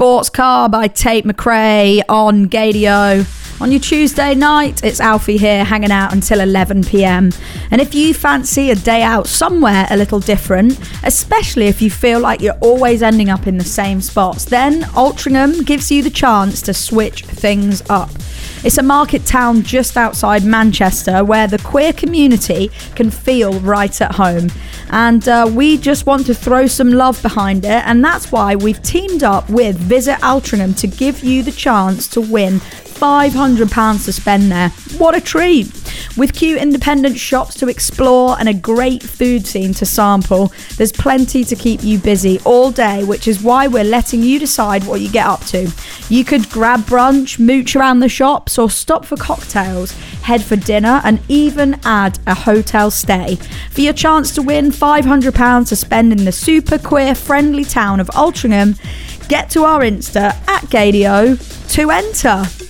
Sports Car by Tate McRae on Gaydio. On your Tuesday night, it's Alfie here hanging out until 11 p.m. And if you fancy a day out somewhere a little different, especially if you feel like you're always ending up in the same spots, then Altrincham gives you the chance to switch things up. It's a market town just outside Manchester where the queer community can feel right at home. And we just want to throw some love behind it, and that's why we've teamed up with Visit Altrincham to give you the chance to win £500 to spend there. What a treat! With cute independent shops to explore and a great food scene to sample, there's plenty to keep you busy all day, which is why we're letting you decide what you get up to. You could grab brunch, mooch around the shops, or stop for cocktails, head for dinner, and even add a hotel stay. For your chance to win £500 to spend in the super queer friendly town of Altrincham, get to our Insta at Gaydio to enter.